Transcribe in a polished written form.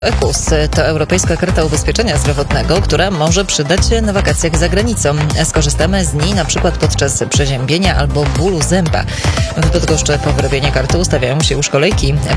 EKUS to Europejska Karta Ubezpieczenia Zdrowotnego, która może przydać się na wakacjach za granicą. Skorzystamy z niej na przykład podczas przeziębienia albo bólu zęba. W Bydgoszczy po wyrobienie karty ustawiają się już kolejki.